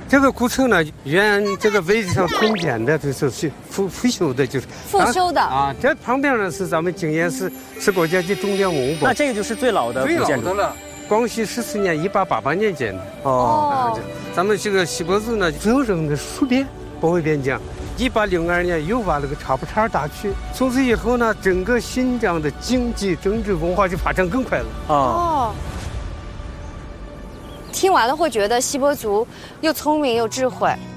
这个古城呢，原这个位置上重建的，就是复修的，就是复修的啊。这旁边呢是咱们静安市国家级重点文物馆。 那这个就是最老的古建筑了。光绪14年1888年建的。 哦。 咱们这个锡伯族呢，最后扔的戍边，保卫边疆。1802年又挖了个察布查尔大渠，从此以后呢，整个新疆的经济、政治、文化就发展更快了。 哦。听完了会觉得锡伯族又聪明又智慧，